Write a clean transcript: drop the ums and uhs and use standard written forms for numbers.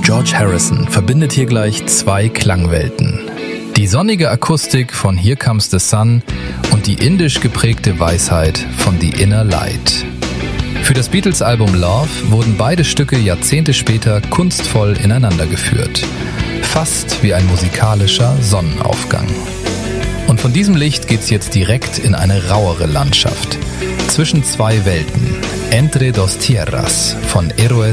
George Harrison verbindet hier gleich zwei Klangwelten. Die sonnige Akustik von Here Comes the Sun und die indisch geprägte Weisheit von The Inner Light. Für das Beatles-Album Love wurden beide Stücke Jahrzehnte später kunstvoll ineinander geführt. Fast wie ein musikalischer Sonnenaufgang. Und von diesem Licht geht's jetzt direkt in eine rauere Landschaft. Zwischen zwei Welten. Entre dos Tierras von Héroes